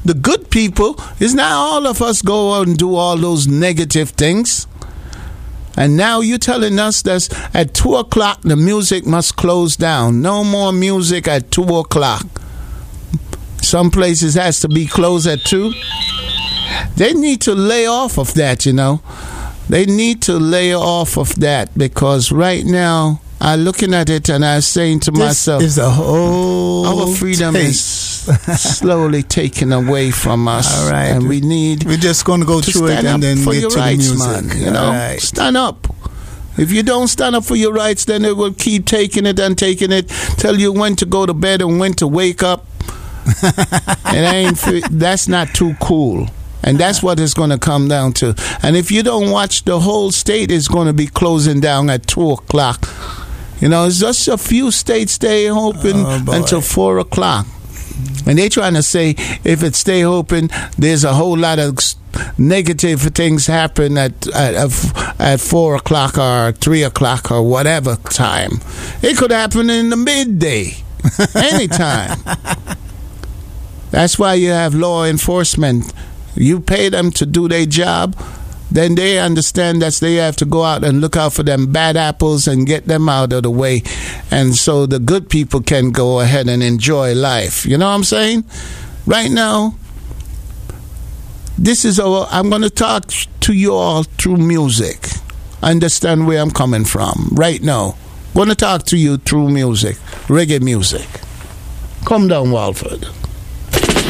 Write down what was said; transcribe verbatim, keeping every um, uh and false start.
the good people. It's not all of us go out and do all those negative things. And now you're telling us that at two o'clock the music must close down. No more music at two o'clock. Some places has to be closed at two. They need to lay off of that, you know. They need to lay off of that, because right now I'm looking at it and I'm saying to this myself, is a whole our freedom tape. is slowly taken away from us. All right. And we need We're just going to go to through it stand and up then for get your to rights, the music. man. You know, All right. stand up. If you don't stand up for your rights, then it will keep taking it and taking it, tell you when to go to bed and when to wake up. It ain't. That's not too cool. And that's what it's going to come down to. And if you don't watch, the whole state is going to be closing down at two o'clock. You know, it's just a few states stay open Oh, boy. until four o'clock. And they're trying to say if it stay open, there's a whole lot of negative things happen at at, at four o'clock or three o'clock or whatever time. It could happen in the midday, anytime. That's why you have law enforcement. You pay them to do their job, then they understand that they have to go out and look out for them bad apples and get them out of the way, and so the good people can go ahead and enjoy life. You know what I'm saying? Right now, this is our, I'm going to talk to you all through music. Understand where I'm coming from right now. Going to talk to you through music, reggae music. Come down, Walford.